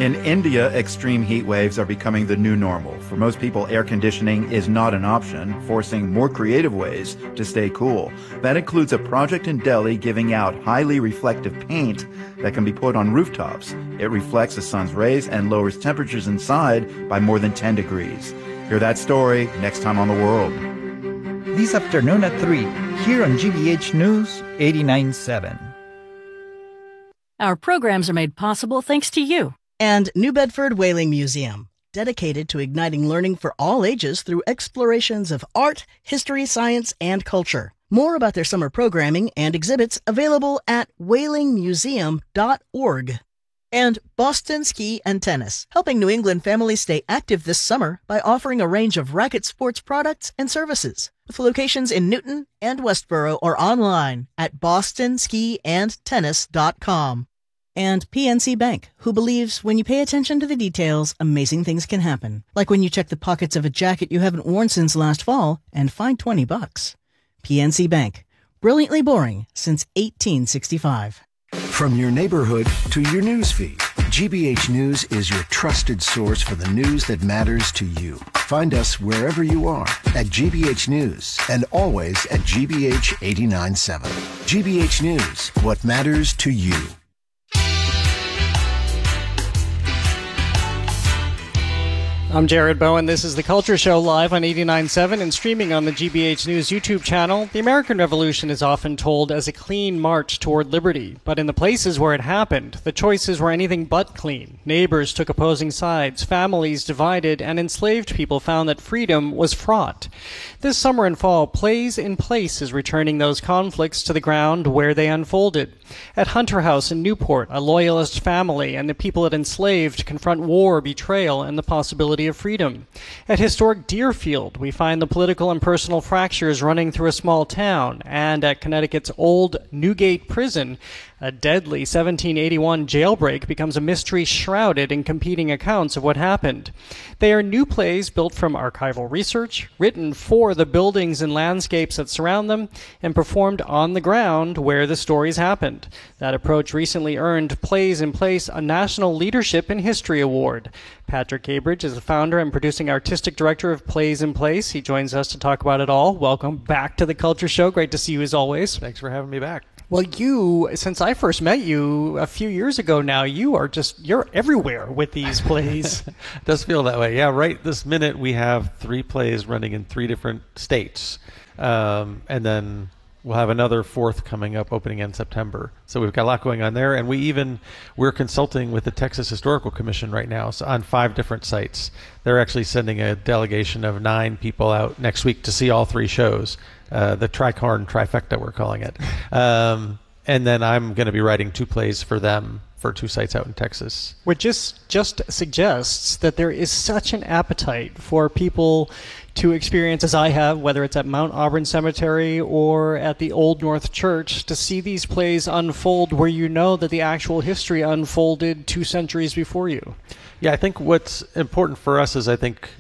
In India, extreme heat waves are becoming the new normal. For most people, air conditioning is not an option, forcing more creative ways to stay cool. That includes a project in Delhi giving out highly reflective paint that can be put on rooftops. It reflects the sun's rays and lowers temperatures inside by more than 10 degrees. Hear that story next time on The World. This afternoon at 3, here on GBH News 89.7. Our programs are made possible thanks to you. And New Bedford Whaling Museum, dedicated to igniting learning for all ages through explorations of art, history, science, and culture. More about their summer programming and exhibits available at whalingmuseum.org. And Boston Ski and Tennis, helping New England families stay active this summer by offering a range of racket sports products and services, with locations in Newton and Westboro or online at bostonskiandtennis.com. And PNC Bank, who believes when you pay attention to the details, amazing things can happen. Like when you check the pockets of a jacket you haven't worn since last fall and find $20. PNC Bank, brilliantly boring since 1865. From your neighborhood to your newsfeed, GBH News is your trusted source for the news that matters to you. Find us wherever you are at GBH News and always at GBH 89.7. GBH News, what matters to you. I'm Jared Bowen. This is The Culture Show live on 89.7 and streaming on the GBH News YouTube channel. The American Revolution is often told as a clean march toward liberty, but in the places where it happened, the choices were anything but clean. Neighbors took opposing sides, families divided, and enslaved people found that freedom was fraught. This summer and fall, Plays in Place is returning those conflicts to the ground where they unfolded. At Hunter House in Newport, a loyalist family and the people it enslaved confront war, betrayal, and the possibility of freedom. At historic Deerfield, we find the political and personal fractures running through a small town. And at Connecticut's old Newgate Prison, a deadly 1781 jailbreak becomes a mystery shrouded in competing accounts of what happened. They are new plays built from archival research, written for the buildings and landscapes that surround them, and performed on the ground where the stories happened. That approach recently earned Plays in Place a National Leadership in History Award. Patrick Cabridge is the founder and producing artistic director of Plays in Place. He joins us to talk about it all. Welcome back to The Culture Show. Great to see you as always. Thanks for having me back. Well, you, since I first met you a few years ago now, you're everywhere with these plays. It does feel that way. Yeah, right this minute we have 3 plays running in 3 different states. And then we'll have another 4th coming up opening in September. So we've got a lot going on there. And we're consulting with the Texas Historical Commission right now on 5 different sites. They're actually sending a delegation of 9 people out next week to see all 3 shows. The tricorn trifecta, we're calling it. And then I'm going to be writing 2 plays for them for 2 sites out in Texas. Which just suggests that there is such an appetite for people to experience, as I have, whether it's at Mount Auburn Cemetery or at the Old North Church, to see these plays unfold where you know that the actual history unfolded 2 centuries before you. Yeah, I think what's important for us is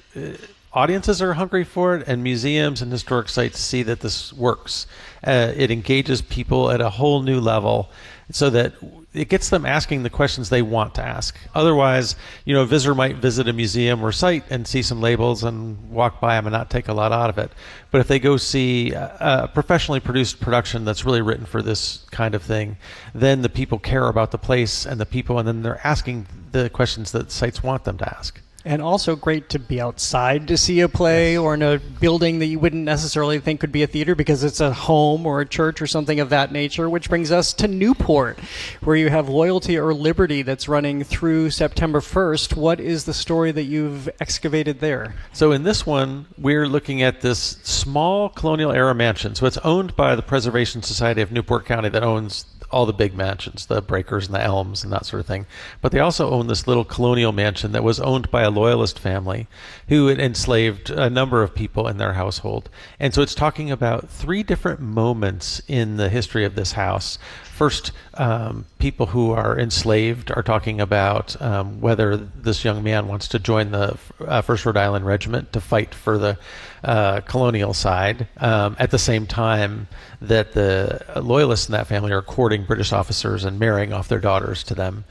audiences are hungry for it, and museums and historic sites see that this works. It engages people at a whole new level so that it gets them asking the questions they want to ask. Otherwise, a visitor might visit a museum or site and see some labels and walk by them and not take a lot out of it. But if they go see a professionally produced production that's really written for this kind of thing, then the people care about the place and the people, and then they're asking the questions that sites want them to ask. And also great to be outside to see a play, or in a building that you wouldn't necessarily think could be a theater because it's a home or a church or something of that nature, which brings us to Newport, where you have Loyalty or Liberty that's running through September 1st. What is the story that you've excavated there? So in this one, we're looking at this small colonial era mansion. So it's owned by the Preservation Society of Newport County that owns all the big mansions, the Breakers and the Elms and that sort of thing. But they also own this little colonial mansion that was owned by a loyalist family who had enslaved a number of people in their household. And so it's talking about 3 different moments in the history of this house. First, people who are enslaved are talking about whether this young man wants to join the 1st Rhode Island Regiment to fight for the colonial side, at the same time that the loyalists in that family are courting British officers and marrying off their daughters to them.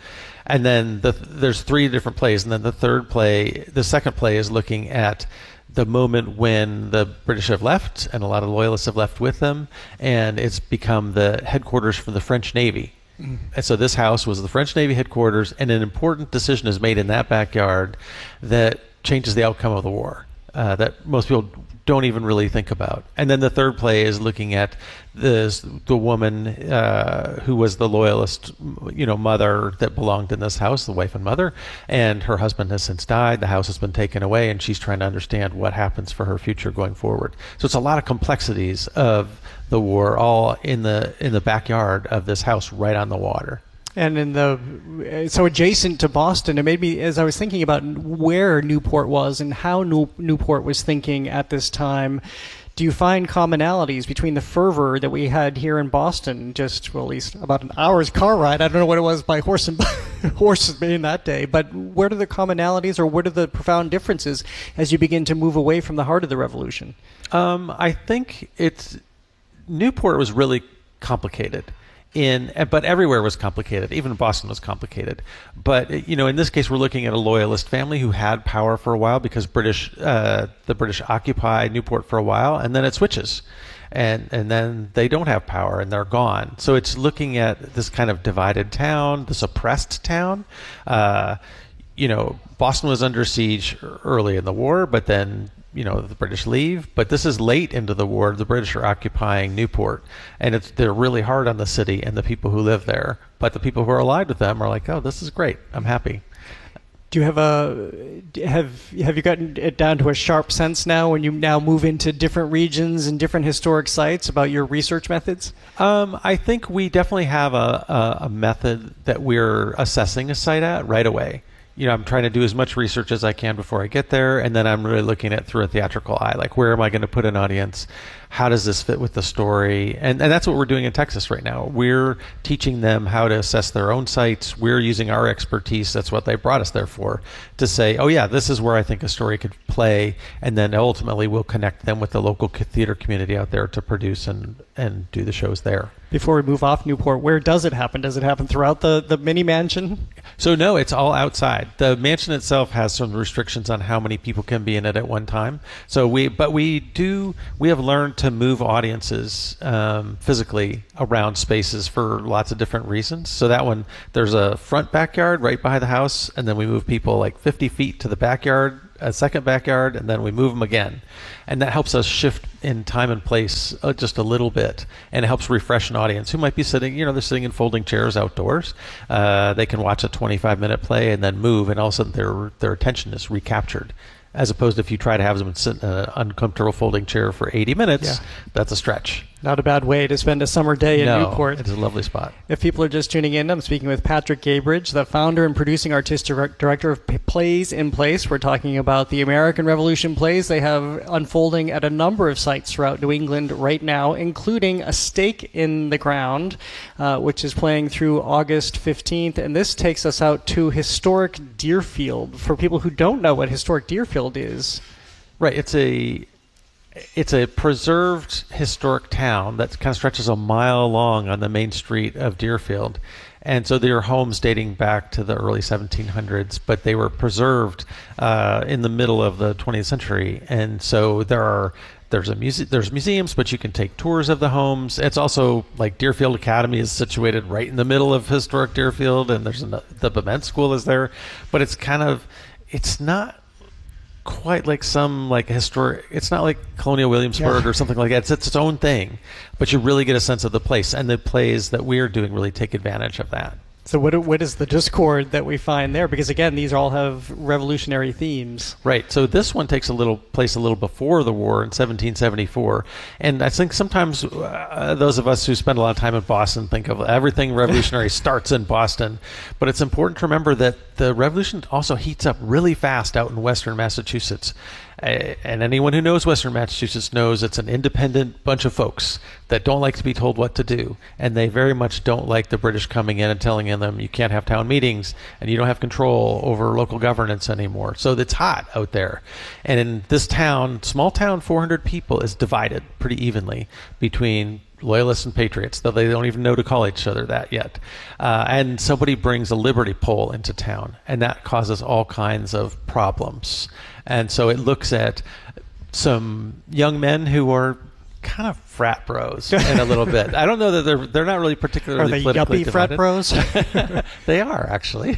And then there's 3 different plays, and then the second play is looking at the moment when the British have left, and a lot of loyalists have left with them, and it's become the headquarters for the French Navy. And so this house was the French Navy headquarters, and an important decision is made in that backyard that changes the outcome of the war, that most people don't even really think about. And then the third play is looking at the woman who was the loyalist, mother that belonged in this house, the wife and mother, and her husband has since died. The house has been taken away, and she's trying to understand what happens for her future going forward. So it's a lot of complexities of the war, all in the backyard of this house, right on the water. And so adjacent to Boston, it made me, as I was thinking about where Newport was and how Newport was thinking at this time, do you find commonalities between the fervor that we had here in Boston, at least about an hour's car ride? I don't know what it was by horses in that day, but where are the commonalities, or what are the profound differences as you begin to move away from the heart of the revolution? I think Newport was really complicated. But everywhere was complicated. Even Boston was complicated. But in this case, we're looking at a loyalist family who had power for a while because the British occupied Newport for a while, and then it switches, and then they don't have power and they're gone. So it's looking at this kind of divided town, this oppressed town. Boston was under siege early in the war, but then the British leave, but this is late into the war. The British are occupying Newport, and they're really hard on the city and the people who live there. But the people who are allied with them are like, oh, this is great. I'm happy. Do you have you gotten it down to a sharp sense now when you now move into different regions and different historic sites about your research methods? I think we definitely have a method that we're assessing a site at right away. I'm trying to do as much research as I can before I get there, and then I'm really looking at through a theatrical eye, like where am I going to put an audience? How does this fit with the story? And that's what we're doing in Texas right now. We're teaching them how to assess their own sites. We're using our expertise, that's what they brought us there for, to say, oh yeah, this is where I think a story could play, and then ultimately we'll connect them with the local theater community out there to produce and do the shows there. Before we move off Newport, where does it happen? Does it happen throughout the mini mansion? So no, it's all outside. The mansion itself has some restrictions on how many people can be in it at one time. So we have learned to move audiences physically around spaces for lots of different reasons. So that one, there's a front backyard right by the house, and then we move people like 50 feet to the backyard, a second backyard, and then we move them again. And that helps us shift in time and place just a little bit, and it helps refresh an audience who might be sitting, they're sitting in folding chairs outdoors. They can watch a 25-minute play and then move, and all of a sudden their attention is recaptured. As opposed to if you try to have them sit in an uncomfortable folding chair for 80 minutes, That's a stretch. Not a bad way to spend a summer day in Newport. It's a lovely spot. If people are just tuning in, I'm speaking with Patrick Gaybridge, the founder and producing artistic director of Plays in Place. We're talking about the American Revolution plays they have unfolding at a number of sites throughout New England right now, including A Stake in the Ground, which is playing through August 15th. And this takes us out to historic Deerfield. For people who don't know what historic Deerfield is. Right. It's a preserved historic town that kind of stretches a mile long on the main street of Deerfield. And so there are homes dating back to the early 1700s, but they were preserved in the middle of the 20th century. And so there's museums, but you can take tours of the homes. It's also like Deerfield Academy is situated right in the middle of historic Deerfield, and the Bement School is there. But it's not quite like some historic. It's not like Colonial Williamsburg or something like that. It's its own thing, but you really get a sense of the place, and the plays that we're doing really take advantage of that. So what is the discord that we find there? Because again, these all have revolutionary themes. Right. So this one takes place a little before the war in 1774, and I think sometimes those of us who spend a lot of time in Boston think of everything revolutionary starts in Boston, but it's important to remember that the revolution also heats up really fast out in Western Massachusetts. And anyone who knows Western Massachusetts knows it's an independent bunch of folks that don't like to be told what to do, and they very much don't like the British coming in and telling them you can't have town meetings and you don't have control over local governance anymore. So it's hot out there. And in this town, small town, 400 people, is divided pretty evenly between loyalists and patriots, though they don't even know to call each other that yet. And somebody brings a liberty pole into town, and that causes all kinds of problems. And so it looks at some young men who are kind of frat bros in a little bit. I don't know that they're not really particularly Are they politically yuppie frat divided. bros? They are, actually.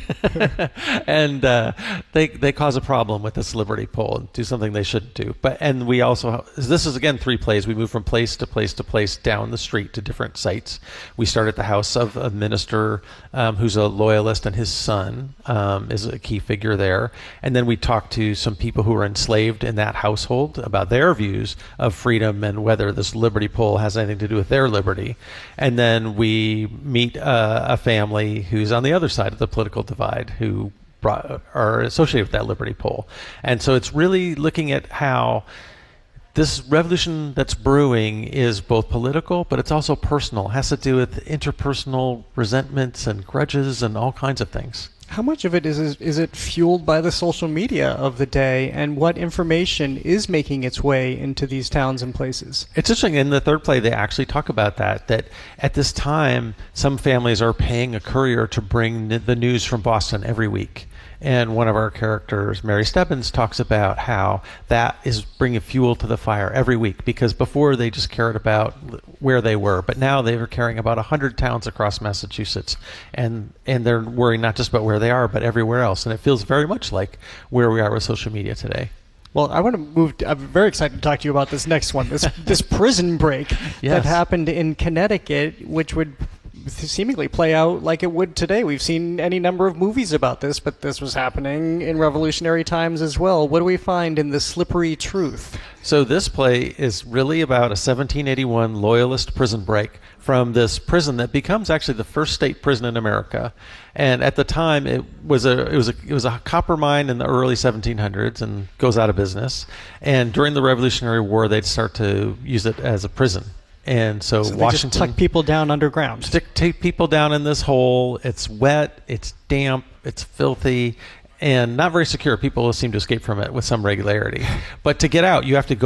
And they cause a problem with this liberty pole and do something they shouldn't do. And we also, this is again 3 plays. We move from place to place to place down the street to different sites. We start at the house of a minister who's a loyalist, and his son is a key figure there. And then we talk to some people who are enslaved in that household about their views of freedom and whether this liberty pole has anything to do with their liberty. And then we meet a family who's on the other side of the political divide who are associated with that liberty pole. And so it's really looking at how this revolution that's brewing is both political, but it's also personal. It has to do with interpersonal resentments and grudges and all kinds of things. How much of it is it fueled by the social media of the day, and what information is making its way into these towns and places? It's interesting. In the 3rd play, they actually talk about that at this time, some families are paying a courier to bring the news from Boston every week. And one of our characters, Mary Stebbins, talks about how that is bringing fuel to the fire every week, because before they just cared about where they were, but now they were caring about 100 towns across Massachusetts, and they're worrying not just about where they are, but everywhere else. And it feels very much like where we are with social media today. Well, I want to move. I'm very excited to talk to you about this next one, this prison break that happened in Connecticut, which would seemingly play out like it would today. We've seen any number of movies about this, but this was happening in revolutionary times as well. What do we find in The Slippery Truth? So this play is really about a 1781 loyalist prison break from this prison that becomes actually the first state prison in America. And at the time, it was a copper mine in the early 1700s and goes out of business. And during the Revolutionary War, they'd start to use it as a prison. And so Washington just tuck people down underground. Take people down in this hole. It's wet, it's damp, it's filthy, and not very secure. People seem to escape from it with some regularity. But to get out, you have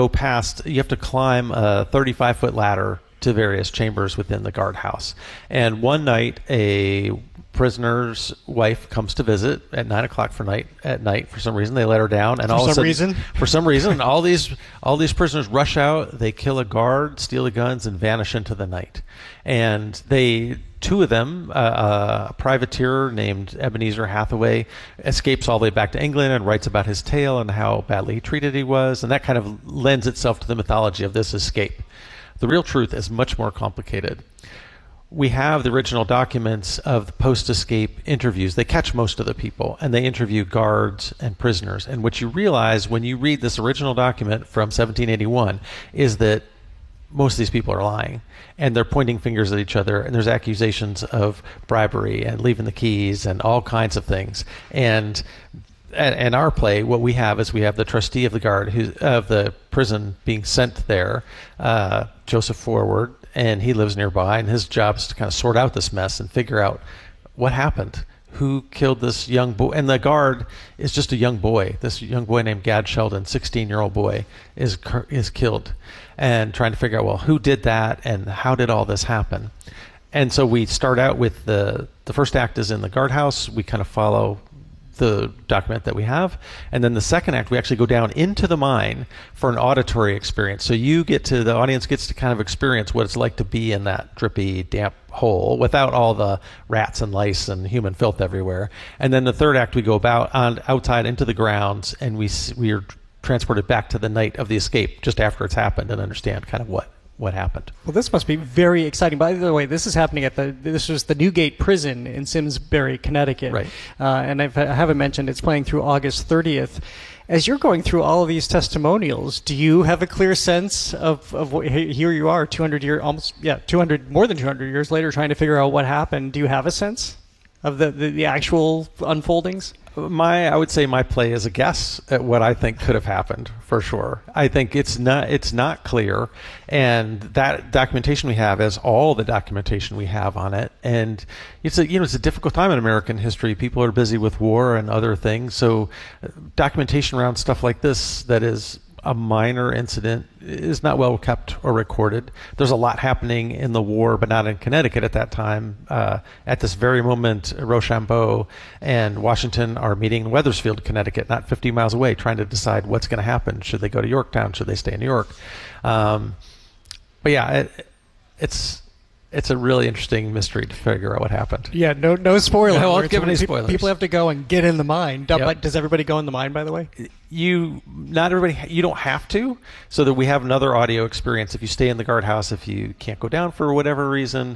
to climb a 35-foot ladder to various chambers within the guardhouse. And one night, a prisoner's wife comes to visit at 9 o'clock at night. For some reason, they let her down, and for some reason, all these prisoners rush out. They kill a guard, steal the guns, and vanish into the night. And two of them, a privateer named Ebenezer Hathaway, escapes all the way back to England and writes about his tale and how badly treated he was, and that kind of lends itself to the mythology of this escape. The real truth is much more complicated. We have the original documents of the post-escape interviews. They catch most of the people, and they interview guards and prisoners. And what you realize when you read this original document from 1781 is that most of these people are lying, and they're pointing fingers at each other, and there's accusations of bribery and leaving the keys and all kinds of things. And in our play, what we have is we have the trustee of the guard of the prison being sent there, Joseph Forward, and he lives nearby, and his job is to kind of sort out this mess and figure out what happened, who killed this young boy. And the guard is just a young boy. This young boy named Gad Sheldon, 16-year-old boy, is killed, and trying to figure out, well, who did that and how did all this happen? And so we start out with the first act is in the guardhouse. We kind of follow the document that we have, and then the second act we actually go down into the mine for an auditory experience. So the audience gets to kind of experience what it's like to be in that drippy, damp hole without all the rats and lice and human filth everywhere. And then the third act we go outside into the grounds, and we are transported back to the night of the escape just after it's happened, and understand kind of what happened. Well, this must be very exciting. By the way, this is happening this was the Newgate Prison in Simsbury, Connecticut. Right. And I haven't mentioned it's playing through August 30th. As you're going through all of these testimonials, do you have a clear sense of what, here you are, more than 200 years later, trying to figure out what happened? Do you have a sense of the actual unfoldings? I would say my play is a guess at what I think could have happened, for sure. I think it's not clear, and that documentation we have is all the documentation we have on it. And it's a difficult time in American history. People are busy with war and other things, so documentation around stuff like this that is a minor incident is not well kept or recorded. There's a lot happening in the war, but not in Connecticut at that time. At this very moment, Rochambeau and Washington are meeting in Wethersfield, Connecticut, not 50 miles away, trying to decide what's going to happen. Should they go to Yorktown? Should they stay in New York? But yeah, it's a really interesting mystery to figure out what happened. Yeah, no spoilers. I won't give any spoilers. People have to go and get in the mine. Yep. Does everybody go in the mine, by the way? Not everybody. You don't have to. So that we have another audio experience. If you stay in the guardhouse, if you can't go down for whatever reason,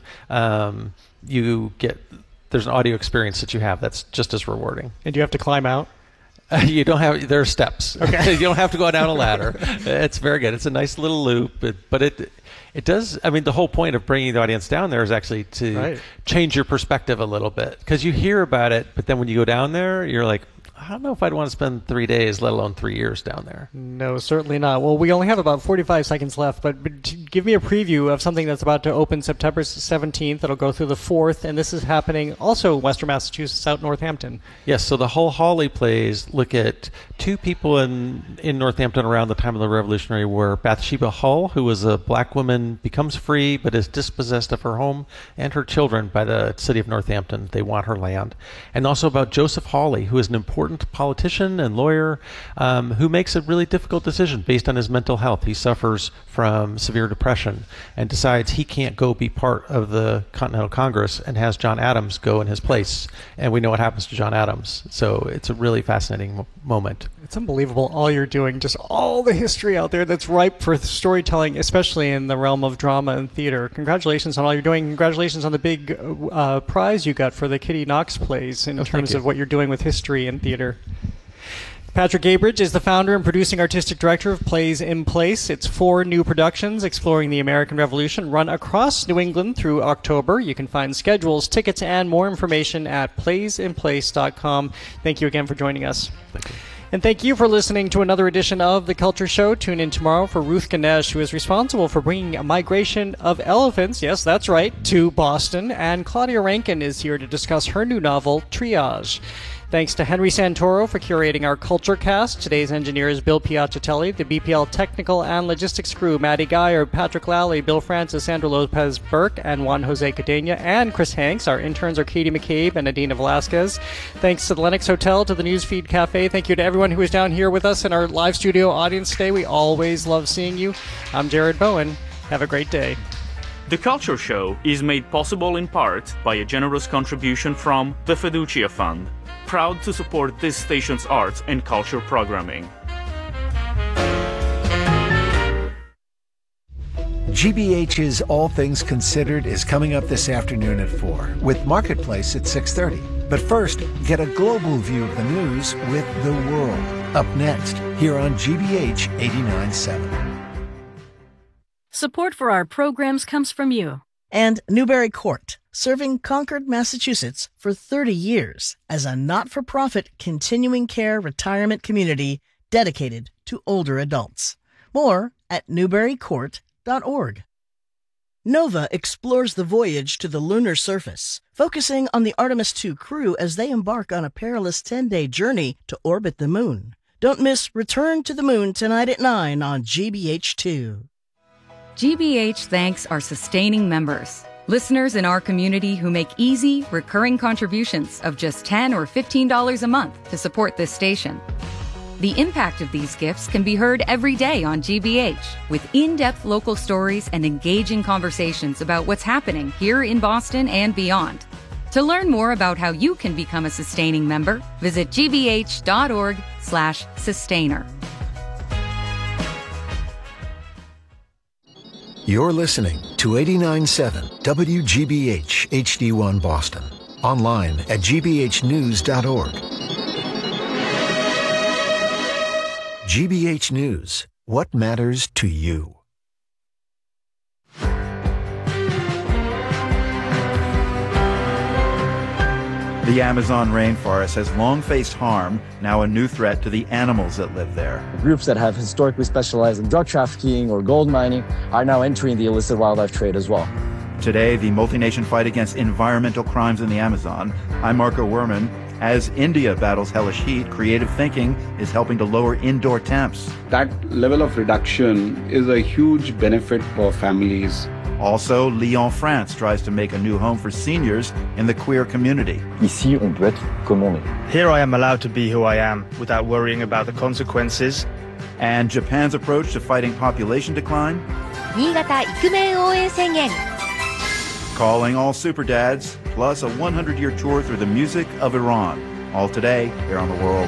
there's an audio experience that you have that's just as rewarding. And do you have to climb out? You don't have. There are steps. Okay. You don't have to go down a ladder. It's very good. It's a nice little loop, but it does. I mean, the whole point of bringing the audience down there is actually to change your perspective a little bit, because you hear about it, but then when you go down there, you're like, I don't know if I'd want to spend 3 days, let alone 3 years down there. No, certainly not. Well, we only have about 45 seconds left, but give me a preview of something that's about to open September 17th. It'll go through the 4th, and this is happening also in Western Massachusetts, out Northampton. Yes, so the Hull Hawley plays look at two people in Northampton around the time of the Revolutionary War. Bathsheba Hull, who was a black woman, becomes free but is dispossessed of her home and her children by the city of Northampton. They want her land. And also about Joseph Hawley, who is an important politician and lawyer who makes a really difficult decision based on his mental health. He suffers from severe depression and decides he can't go be part of the Continental Congress and has John Adams go in his place. And we know what happens to John Adams. So it's a really fascinating moment. It's unbelievable all you're doing, just all the history out there that's ripe for storytelling, especially in the realm of drama and theater. Congratulations on all you're doing. Congratulations on the big prize you got for the Kitty Knox plays in terms of what you're doing with history and theater. Patrick Gabridge is the founder and producing artistic director of Plays in Place. It's 4 new productions exploring the American Revolution run across New England through October. You can find schedules, tickets, and more information at playsinplace.com. Thank you again for joining us. Thank you. And thank you for listening to another edition of The Culture Show. Tune in tomorrow for Ruth Ganesh, who is responsible for bringing a migration of elephants, yes, that's right, to Boston. And Claudia Rankin is here to discuss her new novel, Triage. Thanks to Henry Santoro for curating our Culture Cast. Today's engineer is Bill Piacitelli. The BPL technical and logistics crew, Maddie Geyer, Patrick Lally, Bill Francis, Sandra Lopez-Burke, and Juan Jose Cadena, and Chris Hanks. Our interns are Katie McCabe and Adina Velasquez. Thanks to the Lennox Hotel, to the Newsfeed Cafe. Thank you to everyone who is down here with us in our live studio audience today. We always love seeing you. I'm Jared Bowen. Have a great day. The Culture Show is made possible in part by a generous contribution from the Fiducia Fund, proud to support this station's arts and culture programming. GBH's All Things Considered is coming up this afternoon at 4, with Marketplace at 6:30. But first, get a global view of the news with The World, up next, here on GBH 89.7. Support for our programs comes from you. And Newbury Court, serving Concord, Massachusetts for 30 years as a not-for-profit continuing care retirement community dedicated to older adults. More at newburycourt.org. NOVA explores the voyage to the lunar surface, focusing on the Artemis II crew as they embark on a perilous 10-day journey to orbit the moon. Don't miss Return to the Moon tonight at 9 on GBH2. GBH thanks our sustaining members, listeners in our community who make easy, recurring contributions of just $10 or $15 a month to support this station. The impact of these gifts can be heard every day on GBH, with in-depth local stories and engaging conversations about what's happening here in Boston and beyond. To learn more about how you can become a sustaining member, visit gbh.org/sustainer. You're listening to 89.7 WGBH HD1 Boston. Online at gbhnews.org. GBH News. What matters to you? The Amazon rainforest has long faced harm, now a new threat to the animals that live there. Groups that have historically specialized in drug trafficking or gold mining are now entering the illicit wildlife trade as well. Today, the multi-nation fight against environmental crimes in the Amazon. I'm Marco Werman. As India battles hellish heat, creative thinking is helping to lower indoor temps. That level of reduction is a huge benefit for families. Also, Lyon, France tries to make a new home for seniors in the queer community. Ici, on peut être comme on est. Here I am allowed to be who I am without worrying about the consequences. And Japan's approach to fighting population decline. 新潟イクメン応援宣言 Calling all super dads, plus a 100-year tour through the music of Iran. All today, here on The World.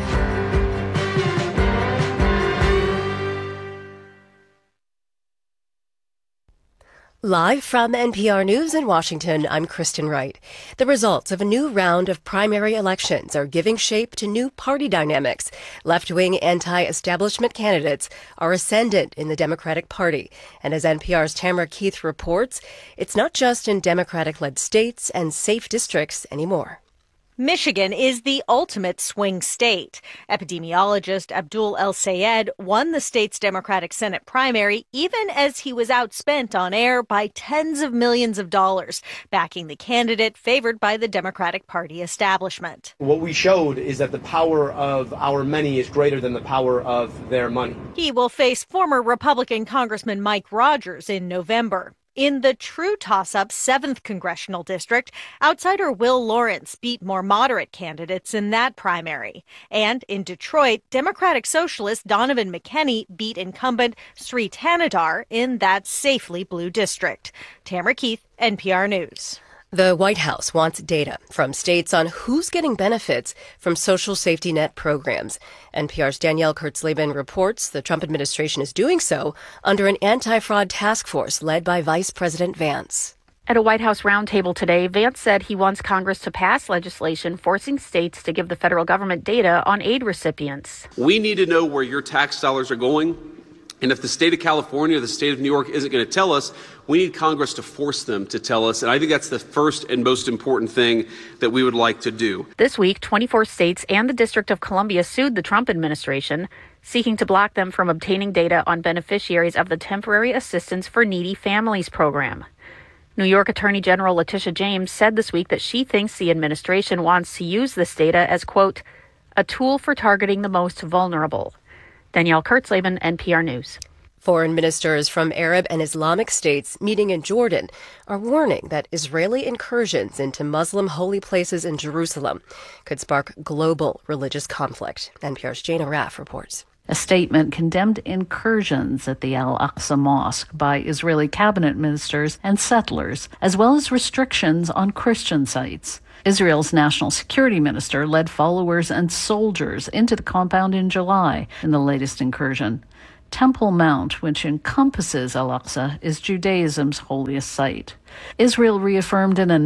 Live from NPR News in Washington, I'm Kristen Wright. The results of a new round of primary elections are giving shape to new party dynamics. Left-wing anti-establishment candidates are ascendant in the Democratic Party. And as NPR's Tamara Keith reports, it's not just in Democratic-led states and safe districts anymore. Michigan is the ultimate swing state. Epidemiologist Abdul El-Sayed won the state's Democratic Senate primary even as he was outspent on air by tens of millions of dollars, backing the candidate favored by the Democratic Party establishment. What we showed is that the power of our many is greater than the power of their money. He will face former Republican Congressman Mike Rogers in November. In the true toss-up 7th Congressional District, outsider Will Lawrence beat more moderate candidates in that primary. And in Detroit, Democratic Socialist Donovan McKenney beat incumbent Sri Thanadar in that safely blue district. Tamara Keith, NPR News. The White House wants data from states on who's getting benefits from social safety net programs. NPR's Danielle Kurtzleben reports the Trump administration is doing so under an anti-fraud task force led by Vice President Vance. At a White House roundtable today, Vance said he wants Congress to pass legislation forcing states to give the federal government data on aid recipients. We need to know where your tax dollars are going. And if the state of California or the state of New York isn't going to tell us, we need Congress to force them to tell us. And I think that's the first and most important thing that we would like to do. This week, 24 states and the District of Columbia sued the Trump administration, seeking to block them from obtaining data on beneficiaries of the Temporary Assistance for Needy Families program. New York Attorney General Letitia James said this week that she thinks the administration wants to use this data as, quote, a tool for targeting the most vulnerable. Danielle Kurtzleben, NPR News. Foreign ministers from Arab and Islamic states meeting in Jordan are warning that Israeli incursions into Muslim holy places in Jerusalem could spark global religious conflict. NPR's Jane Araf reports. A statement condemned incursions at the Al-Aqsa Mosque by Israeli cabinet ministers and settlers, as well as restrictions on Christian sites. Israel's national security minister led followers and soldiers into the compound in July in the latest incursion. Temple Mount, which encompasses Al-Aqsa, is Judaism's holiest site. Israel reaffirmed in a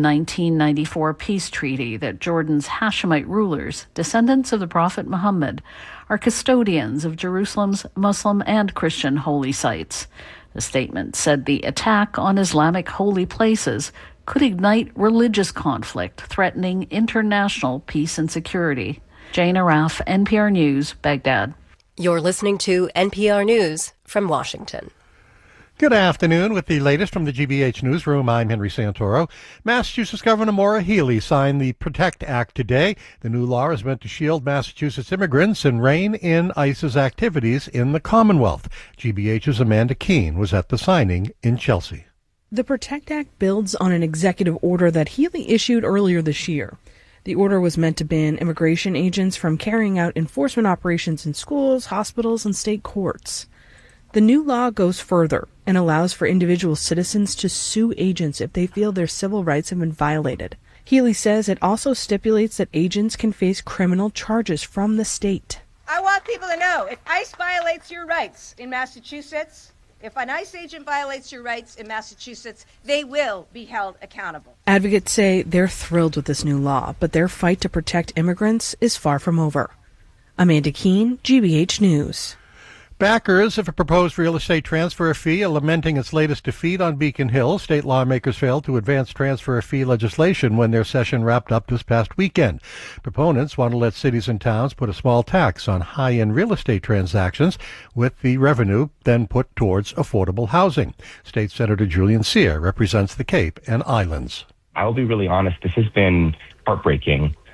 1994 peace treaty that Jordan's Hashemite rulers, descendants of the Prophet Muhammad, are custodians of Jerusalem's Muslim and Christian holy sites. The statement said the attack on Islamic holy places could ignite religious conflict, threatening international peace and security. Jane Araf, NPR News, Baghdad. You're listening to NPR News from Washington. Good afternoon. With the latest from the GBH Newsroom, I'm Henry Santoro. Massachusetts Governor Maura Healey signed the PROTECT Act today. The new law is meant to shield Massachusetts immigrants and rein in ICE's activities in the Commonwealth. GBH's Amanda Keene was at the signing in Chelsea. The PROTECT Act builds on an executive order that Healey issued earlier this year. The order was meant to ban immigration agents from carrying out enforcement operations in schools, hospitals, and state courts. The new law goes further and allows for individual citizens to sue agents if they feel their civil rights have been violated. Healey says it also stipulates that agents can face criminal charges from the state. I want people to know, if ICE violates your rights in Massachusetts, if an ICE agent violates your rights in Massachusetts, they will be held accountable. Advocates say they're thrilled with this new law, but their fight to protect immigrants is far from over. Amanda Keene, GBH News. Backers of a proposed real estate transfer fee are lamenting its latest defeat on Beacon Hill. State lawmakers failed to advance transfer fee legislation when their session wrapped up this past weekend. Proponents want to let cities and towns put a small tax on high-end real estate transactions, with the revenue then put towards affordable housing. State Senator Julian Cyr represents the Cape and Islands. I'll be really honest, this has been heartbreaking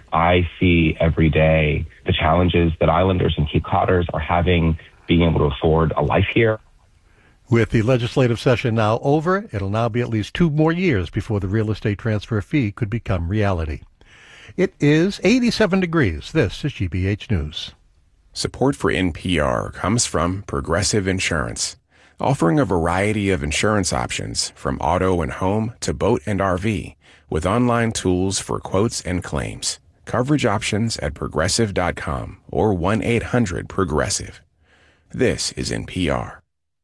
I see every day the challenges that islanders and Cape Codders are having being able to afford a life here. With the legislative session now over, it'll now be at least 2 more years before the real estate transfer fee could become reality. It is 87 degrees. This is GBH News. Support for NPR comes from Progressive Insurance, offering a variety of insurance options from auto and home to boat and RV, with online tools for quotes and claims. Coverage options at progressive.com or 1-800-PROGRESSIVE. This is NPR.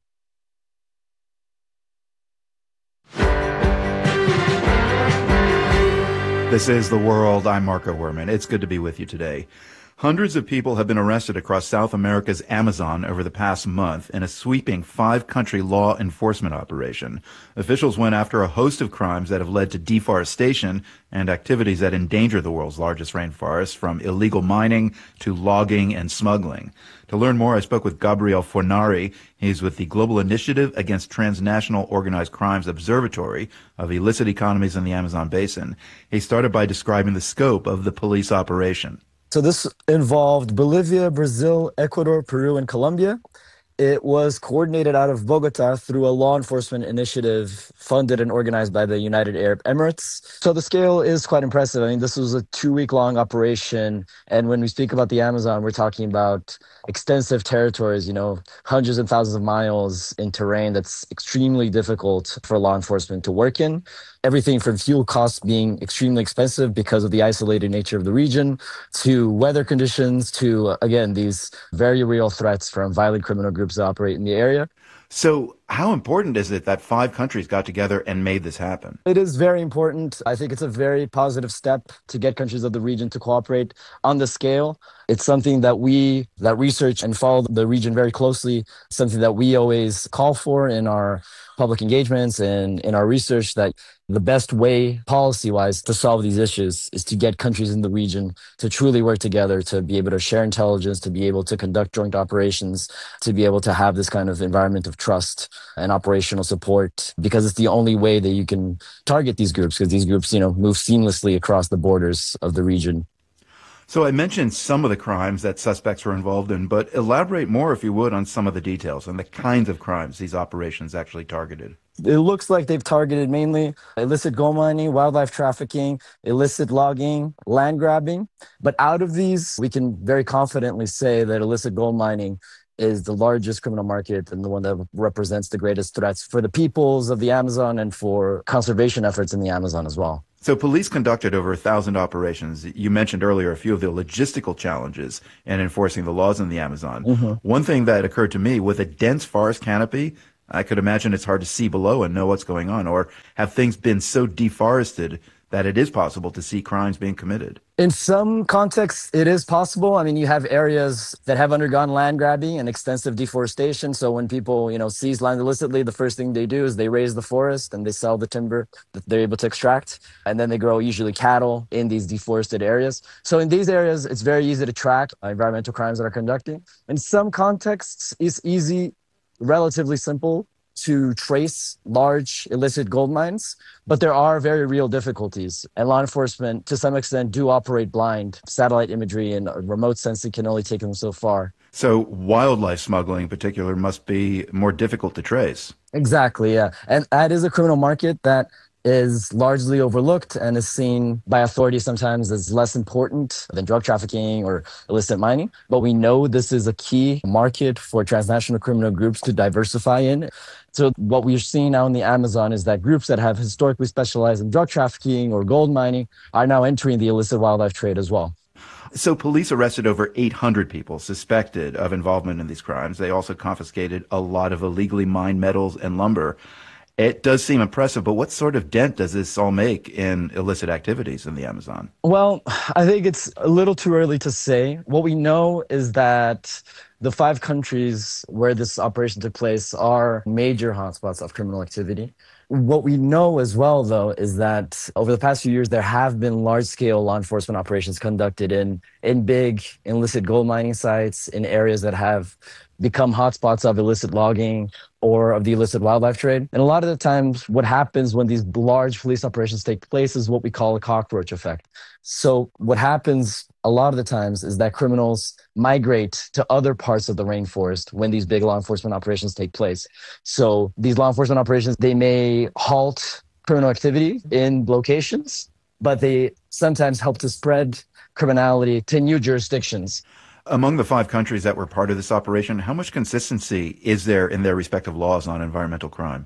This is The World. I'm Marco Werman. It's good to be with you today. Hundreds of people have been arrested across South America's Amazon over the past month in a sweeping 5-country law enforcement operation. Officials went after a host of crimes that have led to deforestation and activities that endanger the world's largest rainforest, from illegal mining to logging and smuggling. To learn more, I spoke with Gabriel Fornari. He's with the Global Initiative Against Transnational Organized Crimes Observatory of Illicit Economies in the Amazon Basin. He started by describing the scope of the police operation. So this involved Bolivia, Brazil, Ecuador, Peru, and Colombia. It was coordinated out of Bogota through a law enforcement initiative funded and organized by the United Arab Emirates. So the scale is quite impressive. I mean, this was a 2-week-long operation. And when we speak about the Amazon, we're talking about extensive territories, hundreds and thousands of miles in terrain that's extremely difficult for law enforcement to work in. Everything from fuel costs being extremely expensive because of the isolated nature of the region, to weather conditions, to, again, these very real threats from violent criminal groups that operate in the area. So how important is it that 5 countries got together and made this happen? It is very important. I think it's a very positive step to get countries of the region to cooperate on the scale. It's something that we that research and follow the region very closely, something that we always call for in our public engagements and in our research, that the best way policy-wise to solve these issues is to get countries in the region to truly work together, to be able to share intelligence, to be able to conduct joint operations, to be able to have this kind of environment of trust and operational support, because it's the only way that you can target these groups, because these groups, move seamlessly across the borders of the region. So I mentioned some of the crimes that suspects were involved in, but elaborate more, if you would, on some of the details and the kinds of crimes these operations actually targeted. It looks like they've targeted mainly illicit gold mining, wildlife trafficking, illicit logging, land grabbing. But out of these, we can very confidently say that illicit gold mining is the largest criminal market and the one that represents the greatest threats for the peoples of the Amazon and for conservation efforts in the Amazon as well. So police conducted over 1,000 operations. You mentioned earlier a few of the logistical challenges in enforcing the laws in the Amazon. Mm-hmm. One thing that occurred to me, with a dense forest canopy, I could imagine it's hard to see below and know what's going on. Or have things been so deforested that it is possible to see crimes being committed? In some contexts, it is possible. I mean, you have areas that have undergone land grabbing and extensive deforestation. So when people, seize land illicitly, the first thing they do is they raise the forest and they sell the timber that they're able to extract. And then they grow usually cattle in these deforested areas. So in these areas, it's very easy to track environmental crimes that are conducting. In some contexts, it's easy, relatively simple to trace large illicit gold mines, but there are very real difficulties. And law enforcement, to some extent, do operate blind. Satellite imagery and remote sensing can only take them so far. So wildlife smuggling in particular must be more difficult to trace. Exactly, yeah. And that is a criminal market that is largely overlooked and is seen by authorities sometimes as less important than drug trafficking or illicit mining. But we know this is a key market for transnational criminal groups to diversify in. So what we're seeing now in the Amazon is that groups that have historically specialized in drug trafficking or gold mining are now entering the illicit wildlife trade as well. So police arrested over 800 people suspected of involvement in these crimes. They also confiscated a lot of illegally mined metals and lumber. It does seem impressive, but what sort of dent does this all make in illicit activities in the Amazon? Well, I think it's a little too early to say. What we know is that the 5 countries where this operation took place are major hotspots of criminal activity. What we know as well, though, is that over the past few years, there have been large-scale law enforcement operations conducted in big illicit gold mining sites, in areas that have become hotspots of illicit logging or of the illicit wildlife trade. And a lot of the times what happens when these large police operations take place is what we call a cockroach effect. So what happens a lot of the times is that criminals migrate to other parts of the rainforest when these big law enforcement operations take place. So these law enforcement operations, they may halt criminal activity in locations, but they sometimes help to spread criminality to new jurisdictions. Among the 5 countries that were part of this operation, how much consistency is there in their respective laws on environmental crime?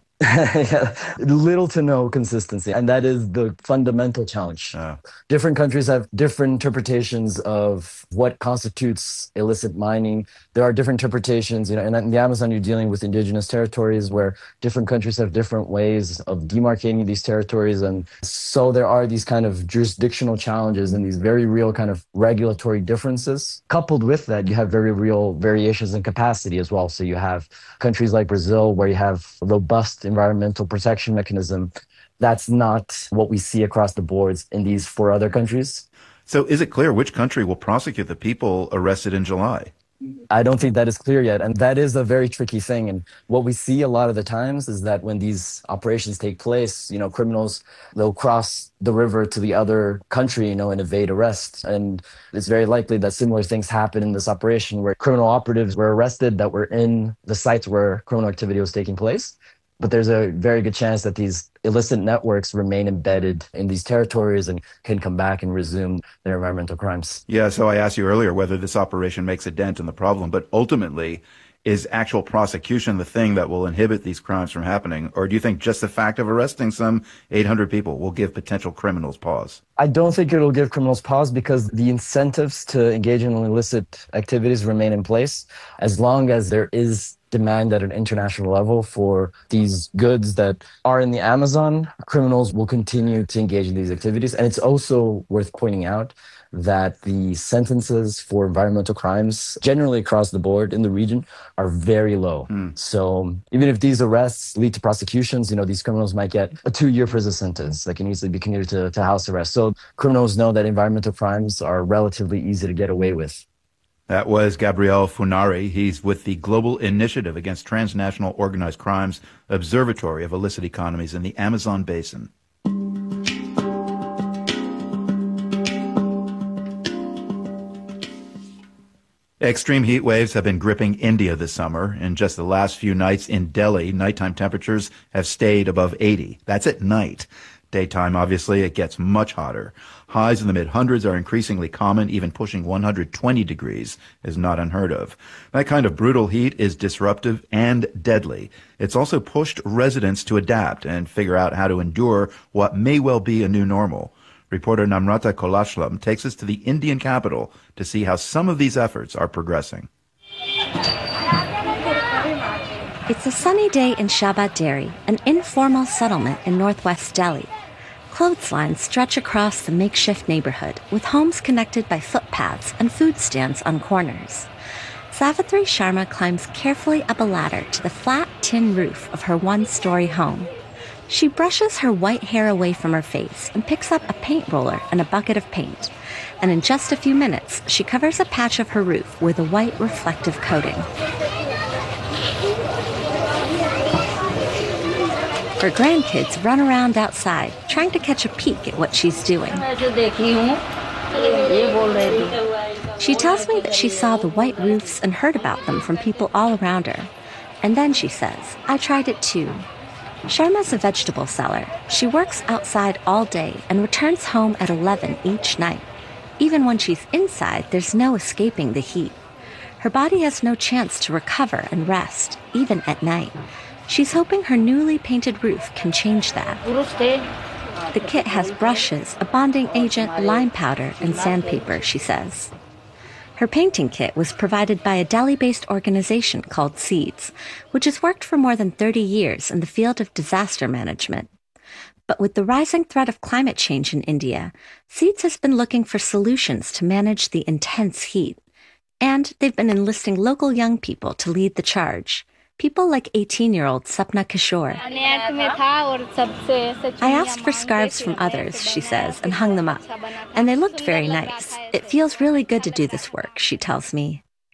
Little to no consistency. And that is the fundamental challenge. Different countries have different interpretations of what constitutes illicit mining. There are different interpretations. And in the Amazon, you're dealing with indigenous territories where different countries have different ways of demarcating these territories. And so there are these kind of jurisdictional challenges and these very real kind of regulatory differences. Coupled with that, you have very real variations in capacity as well. So you have countries like Brazil where you have robust environmental protection mechanism. That's not what we see across the boards in these 4 other countries. So is it clear which country will prosecute the people arrested in July? I don't think that is clear yet. And that is a very tricky thing. And what we see a lot of the times is that when these operations take place, criminals, they'll cross the river to the other country, and evade arrest. And it's very likely that similar things happen in this operation where criminal operatives were arrested that were in the sites where criminal activity was taking place. But there's a very good chance that these illicit networks remain embedded in these territories and can come back and resume their environmental crimes. Yeah, so I asked you earlier whether this operation makes a dent in the problem, but ultimately, is actual prosecution the thing that will inhibit these crimes from happening? Or do you think just the fact of arresting some 800 people will give potential criminals pause? I don't think it'll give criminals pause because the incentives to engage in illicit activities remain in place as long as there is demand at an international level for these goods that are in the Amazon. Criminals will continue to engage in these activities. And it's also worth pointing out that the sentences for environmental crimes generally across the board in the region are very low. So even if these arrests lead to prosecutions, these criminals might get a 2-year prison sentence that can easily be commuted to house arrest. So criminals know that environmental crimes are relatively easy to get away with. That was Gabriel Funari. He's with the Global Initiative Against Transnational Organized Crimes Observatory of Illicit Economies in the Amazon Basin. Extreme heat waves have been gripping India this summer. In just the last few nights in Delhi, nighttime temperatures have stayed above 80. That's at night. Daytime, obviously, it gets much hotter. Highs in the mid-hundreds are increasingly common. Even pushing 120 degrees is not unheard of. That kind of brutal heat is disruptive and deadly. It's also pushed residents to adapt and figure out how to endure what may well be a new normal. Reporter Namrata Kolashlam takes us to the Indian capital to see how some of these efforts are progressing. It's a sunny day in Shabad Dairy, an informal settlement in northwest Delhi. Clotheslines stretch across the makeshift neighborhood, with homes connected by footpaths and food stands on corners. Savitri Sharma climbs carefully up a ladder to the flat tin roof of her one-story home. She brushes her white hair away from her face and picks up a paint roller and a bucket of paint. And in just a few minutes, she covers a patch of her roof with a white reflective coating. Her grandkids run around outside, trying to catch a peek at what she's doing. She tells me that she saw the white roofs and heard about them from people all around her. And then she says, I tried it too. Sharma's a vegetable seller. She works outside all day and returns home at 11 each night. Even when she's inside, there's no escaping the heat. Her body has no chance to recover and rest, even at night. She's hoping her newly painted roof can change that. The kit has brushes, a bonding agent, lime powder, and sandpaper, she says. Her painting kit was provided by a Delhi-based organization called Seeds, which has worked for more than 30 years in the field of disaster management. But with the rising threat of climate change in India, Seeds has been looking for solutions to manage the intense heat. And they've been enlisting local young people to lead the charge. People like 18-year-old Sapna Kishore. I asked for scarves from others, she says, and hung them up. And they looked very nice. It feels really good to do this work, she tells me.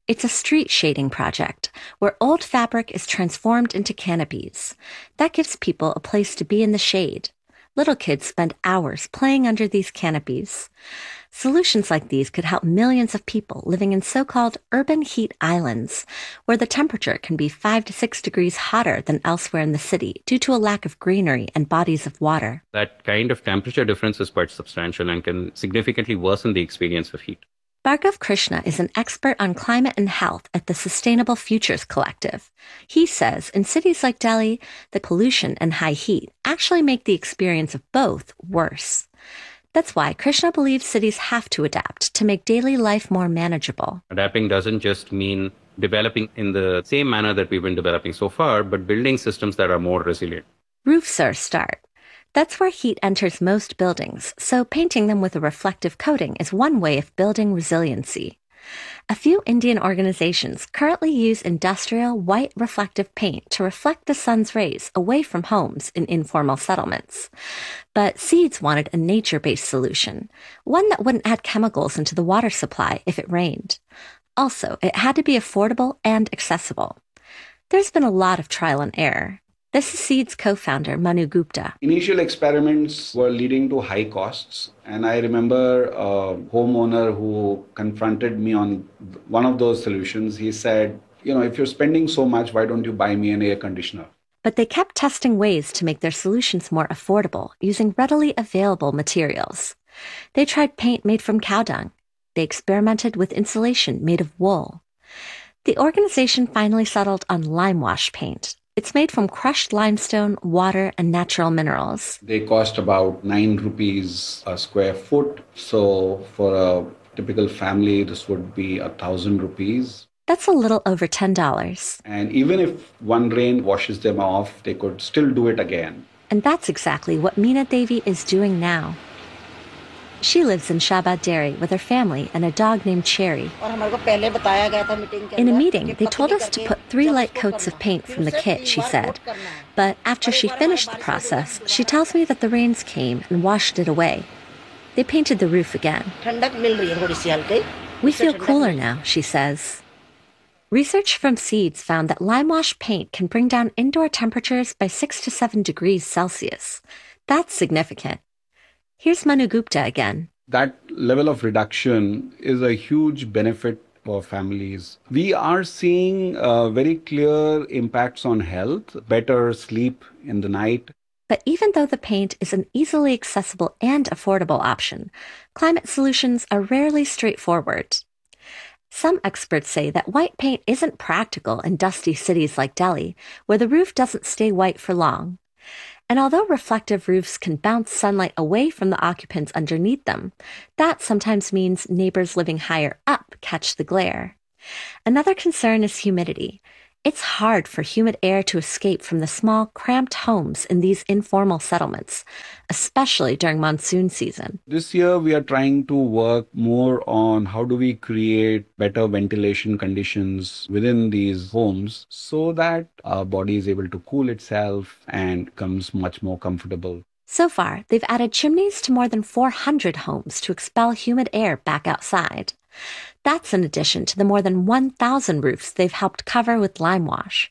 It's a street shading project where old fabric is transformed into canopies. That gives people a place to be in the shade. Little kids spend hours playing under these canopies. Solutions like these could help millions of people living in so-called urban heat islands, where the temperature can be 5 to 6 degrees hotter than elsewhere in the city due to a lack of greenery and bodies of water. That kind of temperature difference is quite substantial and can significantly worsen the experience of heat. Bhargav Krishna is an expert on climate and health at the Sustainable Futures Collective. He says in cities like Delhi, the pollution and high heat actually make the experience of both worse. That's why Krishna believes cities have to adapt to make daily life more manageable. Adapting doesn't just mean developing in the same manner that we've been developing so far, but building systems that are more resilient. Roofs are a start. That's where heat enters most buildings, so painting them with a reflective coating is one way of building resiliency. A few Indian organizations currently use industrial white reflective paint to reflect the sun's rays away from homes in informal settlements. But Seeds wanted a nature-based solution, one that wouldn't add chemicals into the water supply if it rained. Also, it had to be affordable and accessible. There's been a lot of trial and error. This is Seeds co-founder Manu Gupta. Initial experiments were leading to high costs. And I remember a homeowner who confronted me on one of those solutions. He said, if you're spending so much, why don't you buy me an air conditioner? But they kept testing ways to make their solutions more affordable using readily available materials. They tried paint made from cow dung. They experimented with insulation made of wool. The organization finally settled on lime wash paint. It's made from crushed limestone, water, and natural minerals. They cost about 9 rupees a square foot. So for a typical family, this would be 1,000 rupees. That's a little over $10. And even if one rain washes them off, they could still do it again. And that's exactly what Meena Devi is doing now. She lives in Shabad Dairy with her family and a dog named Cherry. In a meeting, they told us to put 3 light coats of paint from the kit, she said. But after she finished the process, she tells me that the rains came and washed it away. They painted the roof again. We feel cooler now, she says. Research from Seeds found that lime wash paint can bring down indoor temperatures by 6 to 7 degrees Celsius. That's significant. Here's Manu Gupta again. That level of reduction is a huge benefit for families. We are seeing very clear impacts on health, better sleep in the night. But even though the paint is an easily accessible and affordable option, climate solutions are rarely straightforward. Some experts say that white paint isn't practical in dusty cities like Delhi, where the roof doesn't stay white for long. And although reflective roofs can bounce sunlight away from the occupants underneath them, that sometimes means neighbors living higher up catch the glare. Another concern is humidity. It's hard for humid air to escape from the small, cramped homes in these informal settlements, especially during monsoon season. This year, we are trying to work more on how do we create better ventilation conditions within these homes so that our body is able to cool itself and becomes much more comfortable. So far, they've added chimneys to more than 400 homes to expel humid air back outside. That's in addition to the more than 1,000 roofs they've helped cover with lime wash.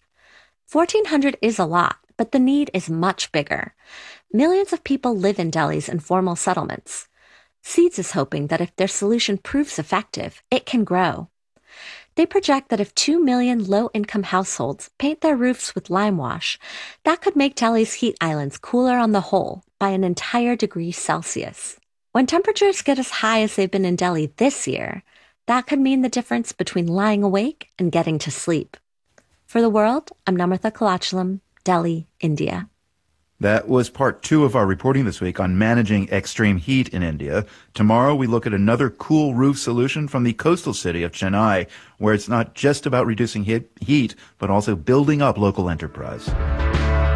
1,400 is a lot, but the need is much bigger. Millions of people live in Delhi's informal settlements. Seeds is hoping that if their solution proves effective, it can grow. They project that if 2 million low-income households paint their roofs with lime wash, that could make Delhi's heat islands cooler on the whole by an entire degree Celsius. When temperatures get as high as they've been in Delhi this year, that could mean the difference between lying awake and getting to sleep. For The World, I'm Namratha Kalachalam, Delhi, India. That was part 2 of our reporting this week on managing extreme heat in India. Tomorrow we look at another cool roof solution from the coastal city of Chennai, where it's not just about reducing heat, but also building up local enterprise.